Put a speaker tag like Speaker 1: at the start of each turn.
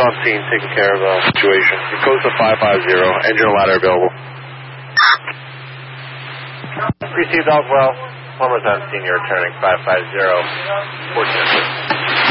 Speaker 1: on scene, taking care of the situation. Costa 550, engine and ladder available. Received Oswell. Plumbers on scene, you're returning 550, 14.